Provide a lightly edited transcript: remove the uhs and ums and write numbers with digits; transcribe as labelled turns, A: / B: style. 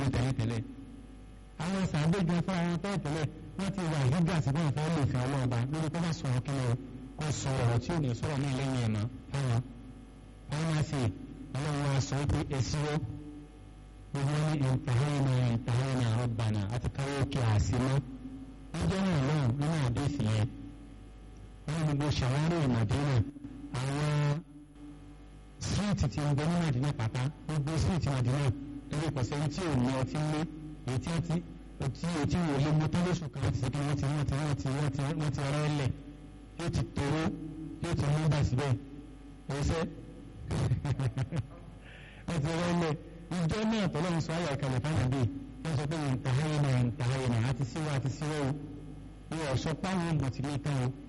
A: tẹ́lẹ̀ àwọn sàbẹ̀jọ fún àwọn tẹ́lẹ̀ wọ́n ti wà yíga síbẹ̀ ìfẹ́ lè fi ọlọ́ọ̀ba lórí kó bá sọ̀rọ̀ kí lọ kó sọ ọ̀rọ̀ tí ò ní sọ̀rọ̀ ní lẹ́yìn ẹ̀mọ́ fáwọn máa ṣe ọlọ́run wa sọ pé èsì ó gbogbo ní ìntàhánà rabbana àti káwọ́ òkè àsìmọ́ ọjọ́ náà náà nínú àdéhìí yẹn wọ́n ní gbogbo ṣàwárí Mádínà àwọn síìtì tí ń bẹ ní Mádínà pátá gbogbo síìtì Mádínà ẹgbẹ́ pọ̀sẹ̀ tí ò ní ọtí lé ètí wò lé mọ́tò lóṣù kan láti ṣe kí wọ́n ti rẹ́ lẹ̀ yóò ti tóró yóò ti mú bá síbẹ̀ ẹsẹ̀ wọ́n ti rẹ́ lẹ̀ ìjọ náà tọ́lọ́run sọ ayọ̀ ìkàlẹ̀ fáwọn wọ́n sọ pé ìntàháyìnà àti síwọ́ o ní ọ̀ṣọ́ páwọn ọmọ tìlẹ̀ kan o